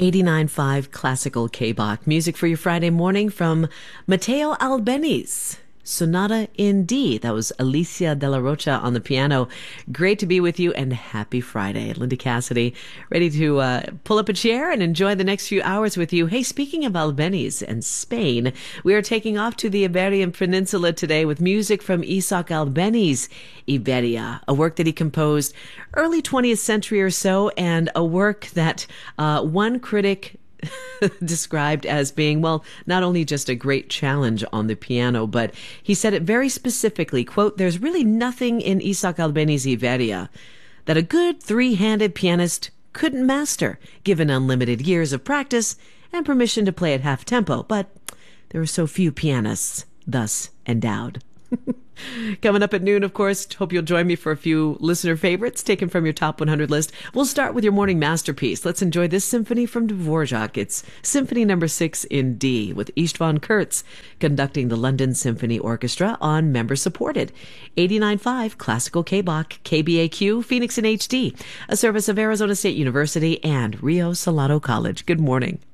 89.5 Classical K-Bach. Music for your Friday morning from Matteo Albeniz. Sonata in D. That was Alicia Della Rocha on the piano. Great to be with you, and happy Friday. Linda Cassidy, ready to pull up a chair and enjoy the next few hours with you. Hey, speaking of Albeniz and Spain, we are taking off to the Iberian Peninsula today with music from Isaac Albeniz, Iberia, a work that he composed early 20th century or so, and a work that one critic described as being, well, not only just a great challenge on the piano, but he said it very specifically, quote, "There's really nothing in Isaac Albeniz Iberia that a good three-handed pianist couldn't master, given unlimited years of practice and permission to play at half tempo, but there are so few pianists thus endowed." Coming up at noon, of course, hope you'll join me for a few listener favorites taken from your top 100 list. We'll start with your morning masterpiece. Let's enjoy this symphony from Dvorak. It's Symphony No. 6 in D, with Istvan Kurz conducting the London Symphony Orchestra on member-supported 89.5 Classical K-Bach, KBAQ, Phoenix in HD, a service of Arizona State University and Rio Salado College. Good morning.